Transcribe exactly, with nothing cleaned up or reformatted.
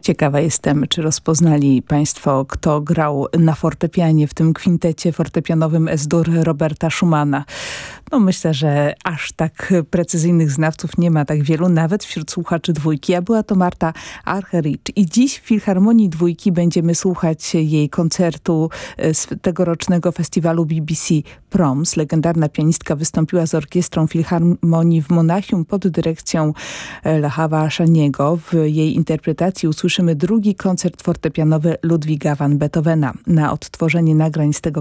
Ciekawa jestem, czy rozpoznali Państwo, kto grał na fortepianie w tym kwintecie fortepianowym Es-dur Roberta Schumana. No myślę, że aż tak precyzyjnych znawców nie ma tak wielu, nawet wśród słuchaczy dwójki, a była to Marta Argerich. I dziś w Filharmonii Dwójki będziemy słuchać jej koncertu z tegorocznego festiwalu B B C Proms. Legendarna pianistka wystąpiła z orkiestrą Filharmonii w Monachium pod dyrekcją Lecha Szaniego. W jej interpretacji usłyszymy drugi koncert fortepianowy Ludwiga van Beethovena. Na odtworzenie nagrań z tego